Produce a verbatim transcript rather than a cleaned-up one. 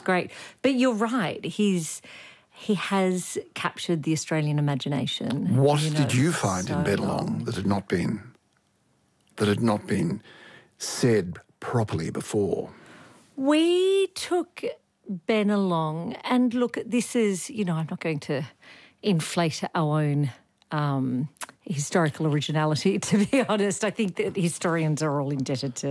great. But you're right. He's he has captured the Australian imagination. What you know, did you find so in Bennelong that had not been that had not been said properly before? We took Bennelong, and look, this is, you know, I'm not going to inflate our own um, historical originality, to be honest. I think that historians are all indebted to